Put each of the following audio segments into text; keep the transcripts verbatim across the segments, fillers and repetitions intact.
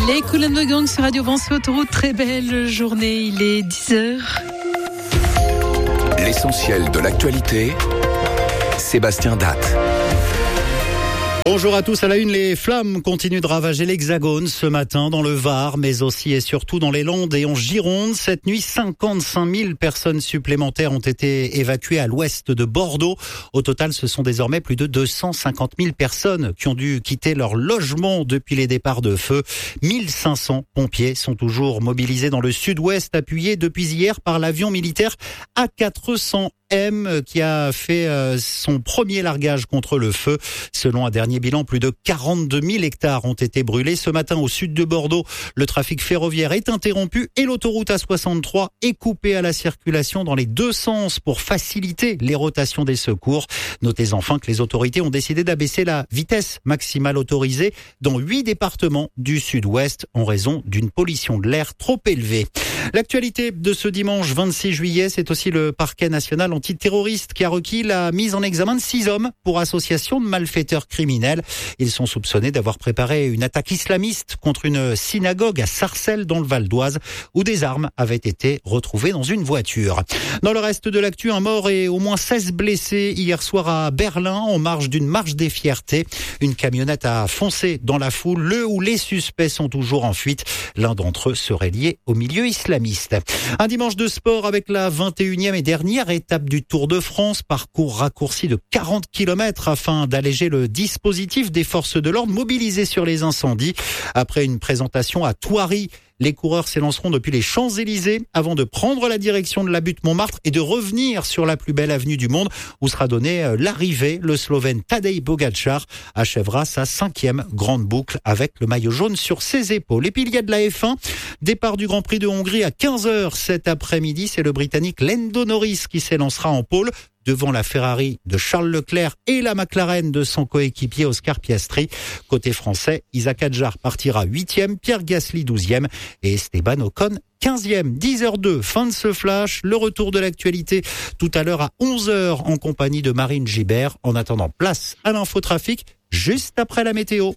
Les Kool and the Gang sur Radio Vinci Autoroute, très belle journée, il est dix heures. L'essentiel de l'actualité, Sébastien Datte. Bonjour à tous, à la une, les flammes continuent de ravager l'Hexagone ce matin dans le Var, mais aussi et surtout dans les Landes et en Gironde. Cette nuit, cinquante-cinq mille personnes supplémentaires ont été évacuées à l'ouest de Bordeaux. Au total, ce sont désormais plus de deux cent cinquante mille personnes qui ont dû quitter leur logement depuis les départs de feu. mille cinq cents pompiers sont toujours mobilisés dans le sud-ouest, appuyés depuis hier par l'avion militaire A quatre cents M qui a fait son premier largage contre le feu. Selon un dernier bilan, plus de quarante-deux mille hectares ont été brûlés. Ce matin, au sud de Bordeaux, le trafic ferroviaire est interrompu et l'autoroute A soixante-trois est coupée à la circulation dans les deux sens pour faciliter les rotations des secours. Notez enfin que les autorités ont décidé d'abaisser la vitesse maximale autorisée dans huit départements du sud-ouest en raison d'une pollution de l'air trop élevée. L'actualité de ce dimanche vingt-six juillet, c'est aussi le parquet national antiterroriste qui a requis la mise en examen de six hommes pour association de malfaiteurs criminels. Ils sont soupçonnés d'avoir préparé une attaque islamiste contre une synagogue à Sarcelles dans le Val d'Oise où des armes avaient été retrouvées dans une voiture. Dans le reste de l'actu, un mort et au moins seize blessés hier soir à Berlin en marge d'une marche des fiertés. Une camionnette a foncé dans la foule. Le ou les suspects sont toujours en fuite. L'un d'entre eux serait lié au milieu islamiste. Un dimanche de sport avec la vingt et unième et dernière étape du Tour de France, parcours raccourci de quarante kilomètres afin d'alléger le dispositif des forces de l'ordre mobilisées sur les incendies. Après une présentation à Thoiry, les coureurs s'élanceront depuis les Champs-Élysées avant de prendre la direction de la butte Montmartre et de revenir sur la plus belle avenue du monde où sera donnée l'arrivée. Le Slovène Tadej Pogačar achèvera sa cinquième grande boucle avec le maillot jaune sur ses épaules. Et puis il y a de la F un. Départ du Grand Prix de Hongrie à quinze heures cet après-midi. C'est le Britannique Lando Norris qui s'élancera en pôle devant la Ferrari de Charles Leclerc et la McLaren de son coéquipier Oscar Piastri. Côté français, Isaac Hadjar partira huitième, Pierre Gasly douzième et Esteban Ocon quinzième. dix heures deux, fin de ce flash. Le retour de l'actualité tout à l'heure à onze heures en compagnie de Marine Gibert. En attendant, place à l'infotrafic juste après la météo.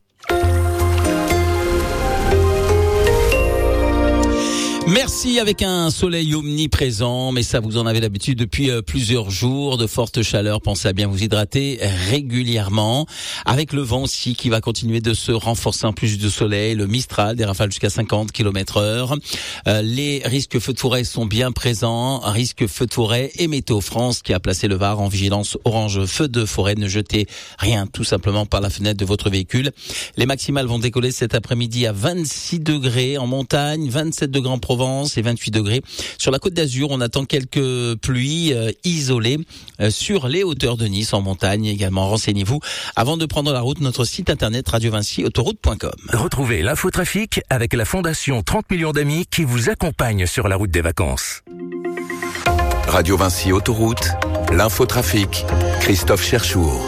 Merci, avec un soleil omniprésent, mais ça vous en avez l'habitude depuis euh, plusieurs jours, de fortes chaleurs. Pensez à bien vous hydrater régulièrement, avec le vent aussi qui va continuer de se renforcer en plus du soleil, le Mistral, des rafales jusqu'à cinquante kilomètres heure. Euh, les risques feux de forêt sont bien présents, risque feu de forêt et Météo France qui a placé le Var en vigilance orange feu de forêt. Ne jetez rien tout simplement par la fenêtre de votre véhicule. Les maximales vont décoller cet après-midi à vingt-six degrés en montagne, vingt-sept degrés en Provence et vingt-huit degrés. Sur la Côte d'Azur, on attend quelques pluies euh, isolées euh, sur les hauteurs de Nice en montagne également. Renseignez-vous avant de prendre la route. Notre site internet radio vinci autoroute point com. Retrouvez l'infotrafic avec la Fondation trente millions d'amis qui vous accompagne sur la route des vacances. Radio Vinci Autoroute, l'infotrafic, Christophe Cherchour.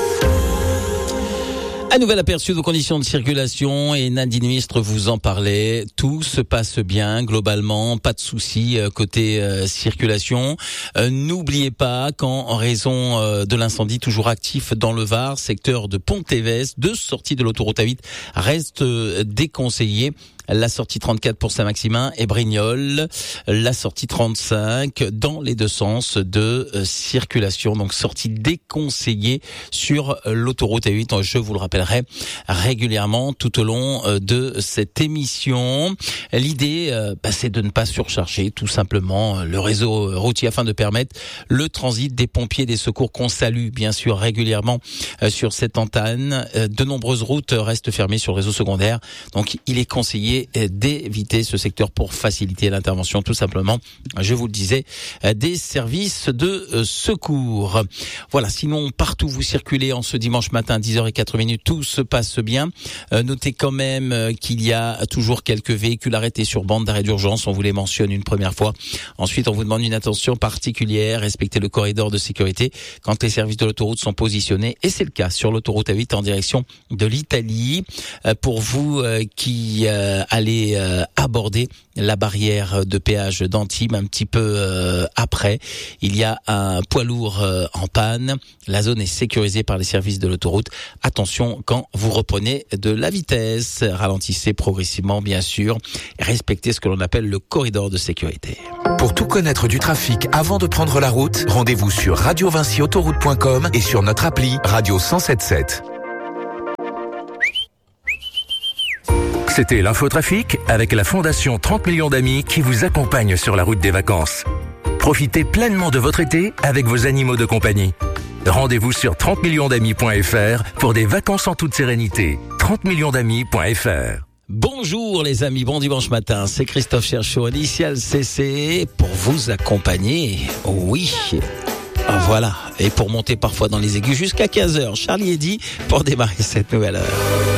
Un nouvel aperçu de vos conditions de circulation et Nadine Ministre vous en parlait. Tout se passe bien globalement, pas de soucis côté euh, circulation. Euh, n'oubliez pas qu'en raison euh, de l'incendie toujours actif dans le Var, secteur de Pont-Évès, deux sorties de l'autoroute A huit restent euh, déconseillées. La sortie trente-quatre pour Saint-Maximin et Brignoles, la sortie trente-cinq dans les deux sens de euh, circulation. Donc sortie déconseillée sur euh, l'autoroute A huit. Je vous le rappellerai régulièrement tout au long euh, de cette émission. L'idée, euh, bah, c'est de ne pas surcharger tout simplement euh, le réseau routier afin de permettre le transit des pompiers et des secours qu'on salue bien sûr régulièrement euh, sur cette antenne. Euh, de nombreuses routes restent fermées sur le réseau secondaire. Donc il est conseillé d'éviter ce secteur pour faciliter l'intervention tout simplement, je vous le disais, des services de secours. Voilà, sinon partout vous circulez en ce dimanche matin, dix heures zéro quatre minutes, tout se passe bien. Euh, notez quand même qu'il y a toujours quelques véhicules arrêtés sur bande d'arrêt d'urgence, on vous les mentionne une première fois. Ensuite, on vous demande une attention particulière, respectez le corridor de sécurité quand les services de l'autoroute sont positionnés, et c'est le cas sur l'autoroute A huit en direction de l'Italie. Euh, pour vous euh, qui euh, allez euh, aborder la barrière de péage d'Antibes un petit peu euh, après. Il y a un poids lourd euh, en panne. La zone est sécurisée par les services de l'autoroute. Attention quand vous reprenez de la vitesse. Ralentissez progressivement, bien sûr. Respectez ce que l'on appelle le corridor de sécurité. Pour tout connaître du trafic avant de prendre la route, rendez-vous sur radio vinci autoroute point com et sur notre appli Radio cent sept sept. C'était l'infotrafic avec la Fondation trente millions d'amis qui vous accompagne sur la route des vacances. Profitez pleinement de votre été avec vos animaux de compagnie. Rendez-vous sur trente millions d'amis point f r pour des vacances en toute sérénité. trente millions d'amis point f r. Bonjour les amis, bon dimanche matin, c'est Christophe Cherchot, Initial C C, pour vous accompagner, oui, voilà, et pour monter parfois dans les aigus jusqu'à quinze heures. Charlie Eddy pour démarrer cette nouvelle heure.